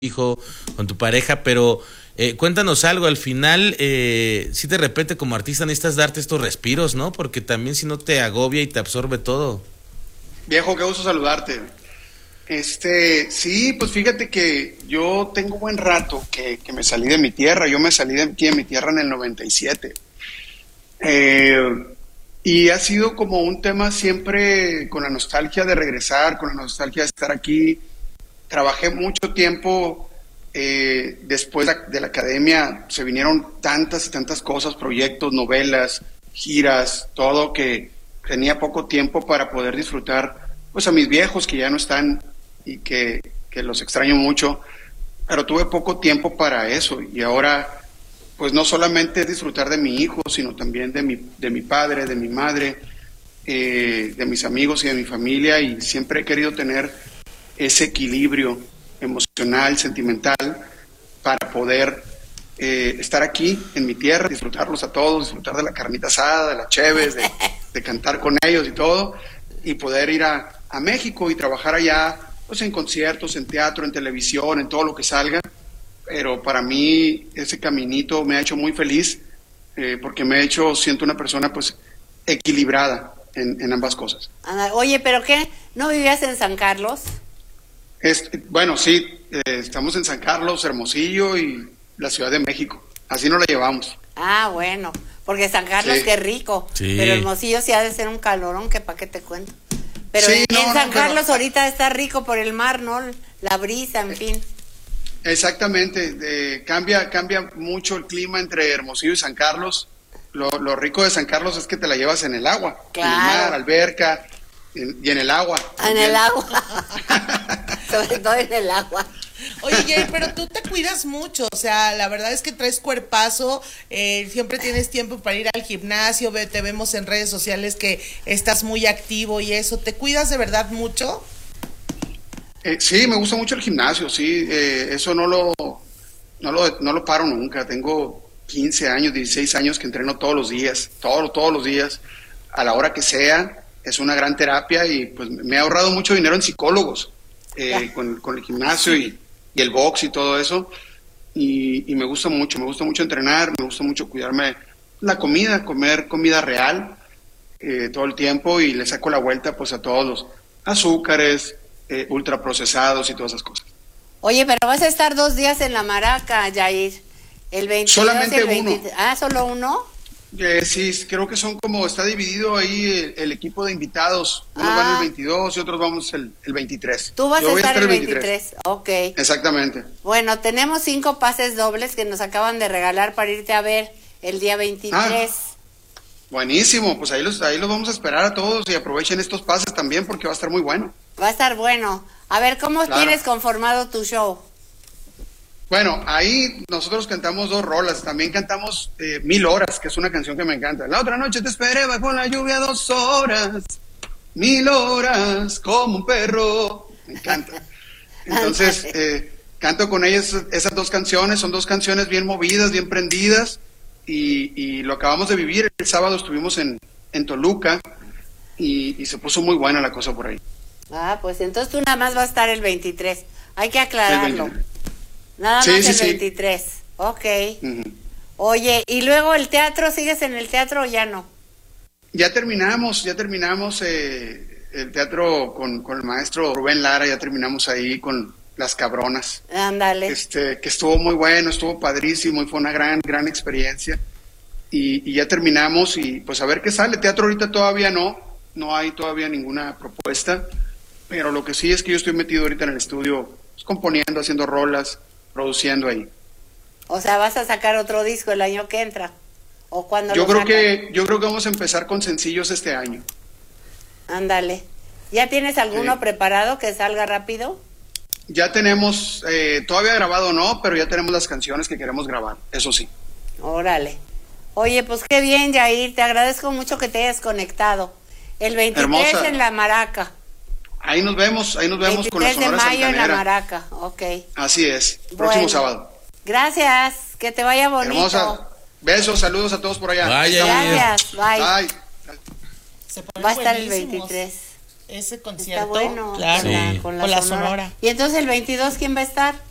hijo, con tu pareja, pero cuéntanos algo, al final, sí de repente como artista necesitas darte estos respiros, ¿no? Porque también si no te agobia y te absorbe todo. Viejo, qué gusto saludarte. Sí, pues fíjate que yo tengo buen rato que me salí de mi tierra. Yo me salí de aquí de mi tierra en el 97. Y ha sido como un tema siempre con la nostalgia de regresar, con la nostalgia de estar aquí. Trabajé mucho tiempo, después de la academia se vinieron tantas y tantas cosas, proyectos, novelas, giras, todo, que tenía poco tiempo para poder disfrutar pues a mis viejos que ya no están y que los extraño mucho, pero tuve poco tiempo para eso y ahora pues no solamente es disfrutar de mi hijo, sino también de mi padre, de mi madre, de mis amigos y de mi familia, y siempre he querido tener ese equilibrio emocional, sentimental, para poder estar aquí en mi tierra, disfrutarlos a todos, disfrutar de la carnita asada, de las cheves, de cantar con ellos y todo, y poder ir a México y trabajar allá, pues en conciertos, en teatro, en televisión, en todo lo que salga. Pero para mí ese caminito me ha hecho muy feliz, porque siento una persona pues equilibrada en ambas cosas. Oye, ¿pero qué? ¿No vivías en San Carlos? Bueno, sí, estamos en San Carlos, Hermosillo y la Ciudad de México. Así nos la llevamos. Ah, bueno, porque San Carlos Sí. qué rico, Sí. pero Hermosillo sí ha de ser un calorón que pa' qué te cuento. Pero Sí, en San pero Carlos ahorita está rico por el mar, ¿no? La brisa, en fin. Exactamente, cambia mucho el clima entre Hermosillo y San Carlos. Lo rico de San Carlos es que te la llevas en el agua, en el Claro. mar, alberca, y en el agua. En también. el agua. Sobre todo en el agua. Oye, Jay, pero tú te cuidas mucho, o sea, la verdad es que traes cuerpazo, siempre tienes tiempo para ir al gimnasio, te vemos en redes sociales que estás muy activo y eso, ¿te cuidas de verdad mucho? Sí, me gusta mucho el gimnasio, sí, eso no lo paro nunca. Tengo 15 años, 16 años que entreno todos los días, todos los días, a la hora que sea. Es una gran terapia y pues me ha ahorrado mucho dinero en psicólogos, con el gimnasio y el box y todo eso. Y me gusta mucho entrenar, me gusta mucho cuidarme la comida, comer comida real todo el tiempo, y le saco la vuelta pues a todos los azúcares, ultraprocesados y todas esas cosas. Oye, pero vas a estar 2 días en la Maraca, Jair. El 22 Solamente y el 23. uno. Ah, ¿solo uno? Sí, creo que está dividido ahí el equipo de invitados. Unos van el 22 y otros vamos el 23. Tú vas Yo a voy estar el 23. Ok. Exactamente. Bueno, tenemos 5 pases dobles que nos acaban de regalar para irte a ver el día 23. Buenísimo, pues ahí los vamos a esperar a todos, y aprovechen estos pases también porque va a estar muy bueno. Va a estar bueno. A ver, ¿cómo Claro. tienes conformado tu show? Bueno, ahí nosotros cantamos 2 rolas, también cantamos 1000 horas, que es una canción que me encanta. La otra noche te esperé bajo la lluvia 2 horas, 1000 horas, como un perro. Me encanta. Entonces, canto con ellas esas 2 canciones, son 2 canciones bien movidas, bien prendidas, y lo acabamos de vivir. El sábado estuvimos en Toluca, y se puso muy buena la cosa por ahí. Ah, pues entonces tú nada más vas a estar el 23. Hay que aclararlo. El 23. Nada Sí, más el sí. 23. Ok. Ujú. Oye, ¿y luego el teatro? ¿Sigues en el teatro o ya no? Ya terminamos el teatro con el maestro Rubén Lara, ya terminamos ahí con Las Cabronas. Ándale. Que estuvo muy bueno, estuvo padrísimo y fue una gran experiencia. Y ya terminamos, y pues a ver qué sale. Teatro ahorita todavía no hay todavía ninguna propuesta, pero lo que sí es que yo estoy metido ahorita en el estudio, pues, componiendo, haciendo rolas, produciendo ahí. O sea, ¿vas a sacar otro disco el año que entra? ¿O cuando Yo lo creo sacas? que vamos a empezar con sencillos este año. Ándale. ¿Ya tienes alguno Sí. preparado que salga rápido? Ya tenemos, todavía grabado no, pero ya tenemos las canciones que queremos grabar, eso sí. Órale. Oye, pues qué bien, Jair. Te agradezco mucho que te hayas conectado. El 23 Hermosa. en la Maraca. Ahí nos vemos con la 23 de Sonora mayo en la Santanera. Maraca. Ok. Así es, próximo Bueno. sábado. Gracias. Que te vaya bonito. Hermosa, besos, saludos a todos por allá. Vaya. Gracias. Bye. Bye. Se pone Va a estar el buenísimos 23. ese Está concierto, bueno. claro, Sí. Con con la Sonora. Y entonces el 22, ¿quién va a estar?